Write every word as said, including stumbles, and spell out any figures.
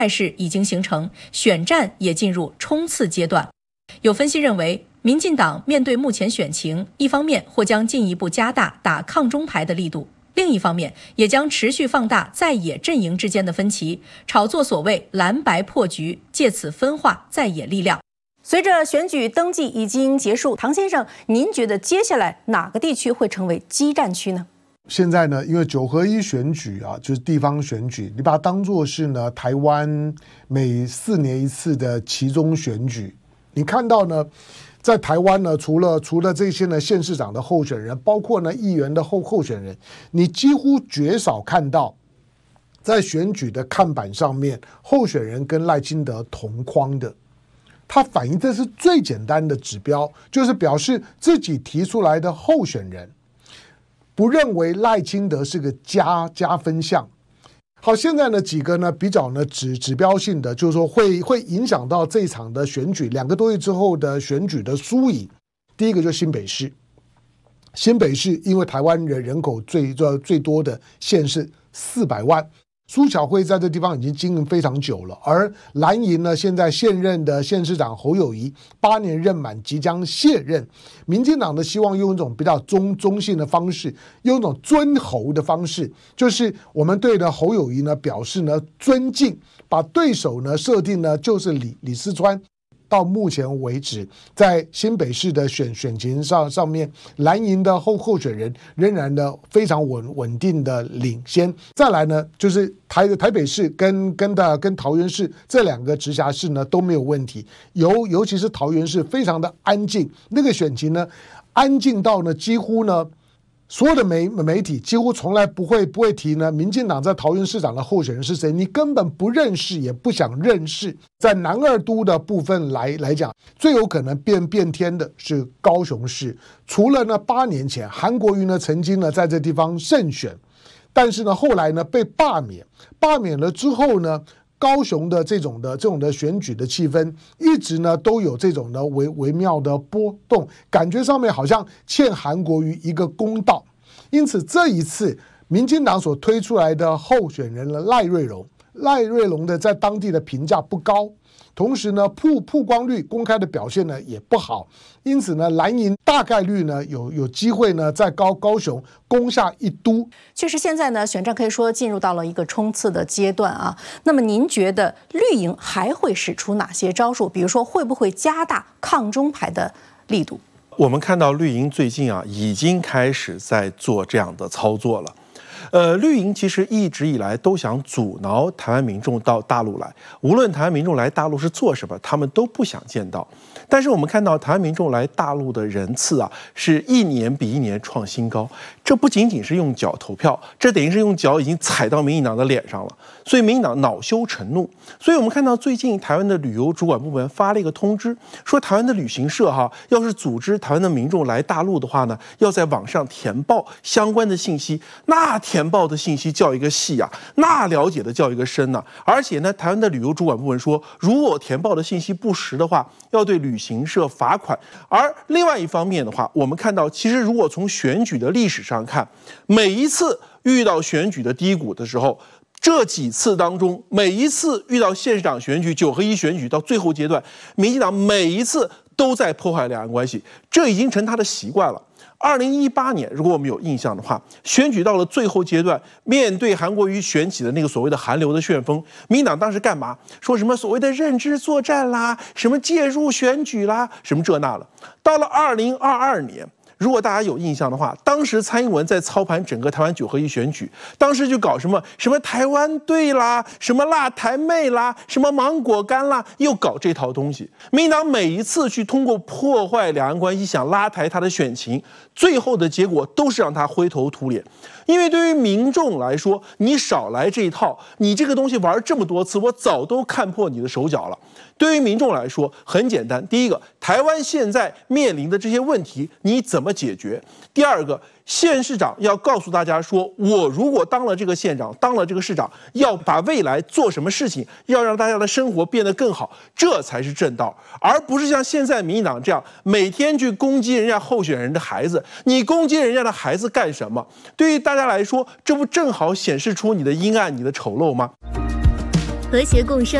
态势已经形成，选战也进入冲刺阶段。有分析认为，民进党面对目前选情，一方面或将进一步加大打抗中牌的力度，另一方面也将持续放大在野阵营之间的分歧，炒作所谓蓝白破局，借此分化在野力量。随着选举登记已经结束，唐先生，您觉得接下来哪个地区会成为激战区呢？ 现在呢，因为九合一选举啊，就是地方选举，你把它当作是呢台湾每四年一次的期中选举。你看到呢，在台湾呢，除了除了这些呢县市长的候选人，包括呢议员的候候选人，你几乎绝少看到在选举的看板上面候选人跟赖清德同框的。它反映这是最简单的指标，就是表示自己提出来的候选人不认为赖清德是个加加分项。好，现在呢几个呢比较呢指指标性的，就是说会会影响到这一场的选举，两个多月之后的选举的输赢。第一个就是新北市，新北市因为台湾人人口最最多的县市四百万。苏巧慧在这地方已经经营非常久了，而蓝营呢，现在现任的县市长侯友宜八年任满，即将卸任。民进党呢，希望用一种比较中中性的方式，用一种尊侯的方式，就是我们对呢侯友宜呢表示呢尊敬，把对手呢设定呢就是李李四川。到目前为止，在新北市的选选情上上面，蓝营的候候选人仍然的非常稳稳定的领先。再来呢，就是台台北市跟跟的跟桃园市这两个直辖市呢都没有问题，尤尤其是桃园市非常的安静，那个选情呢安静到呢几乎呢。所有的媒媒体几乎从来不会不会提呢，民进党在桃园市长的候选人是谁，你根本不认识，也不想认识。在南二都的部分来来讲，最有可能变变天的是高雄市。除了呢八年前韩国瑜呢曾经呢在这地方胜选，但是呢后来呢被罢免，罢免了之后呢。高雄的这种的这种的选举的气氛，一直呢都有这种的微微妙的波动，感觉上面好像欠韩国瑜一个公道。因此这一次，民进党所推出来的候选人呢赖瑞隆，赖瑞隆的在当地的评价不高，同时呢曝曝光率公开的表现呢也不好，因此呢蓝营大概率呢有有机会呢在高高雄攻下一都。 确实，现在呢选战可以说进入到了一个冲刺的阶段啊。那么您觉得绿营还会使出哪些招数？比如说会不会加大抗中牌的力度？ 我们看到绿营最近啊已经开始在做这样的操作了。呃，绿营其实一直以来都想阻挠台湾民众到大陆来，无论台湾民众来大陆是做什么，他们都不想见到。但是我们看到台湾民众来大陆的人次啊，是一年比一年创新高。这不仅仅是用脚投票，这等于是用脚已经踩到民进党的脸上了。所以民进党恼羞成怒。所以我们看到最近台湾的旅游主管部门发了一个通知，说台湾的旅行社哈，要是组织台湾的民众来大陆的话呢，要在网上填报相关的信息。那填报的信息叫一个细啊，那了解的叫一个深呐、啊。而且呢，台湾的旅游主管部门说，如果填报的信息不实的话，要对旅行社罚款。而另外一方面的话，我们看到，其实如果从选举的历史上看，每一次遇到选举的低谷的时候，这几次当中，每一次遇到县市长选举、九合一选举到最后阶段，民进党每一次都在破坏两岸关系，这已经成他的习惯了。二零一八年，如果我们有印象的话，选举到了最后阶段，面对韩国瑜选起的那个所谓的韩流的旋风，民进党当时干嘛？说什么所谓的认知作战啦，什么介入选举啦，什么这那了。到了二零二二年。如果大家有印象的话，当时蔡英文在操盘整个台湾九合一选举，当时就搞什么什么台湾队啦，什么辣台妹啦，什么芒果干啦，又搞这套东西。民进党每一次去通过破坏两岸关系，想拉抬他的选情，最后的结果都是让他灰头土脸。因为对于民众来说，你少来这一套，你这个东西玩这么多次，我早都看破你的手脚了。对于民众来说，很简单，第一个，台湾现在面临的这些问题，你怎么解决？第二个，县市长要告诉大家说，我如果当了这个县长，当了这个市长，要把未来做什么事情，要让大家的生活变得更好，这才是正道，而不是像现在民进党这样每天去攻击人家候选人的孩子。你攻击人家的孩子干什么？对于大家来说，这不正好显示出你的阴暗、你的丑陋吗？ 和谐共生。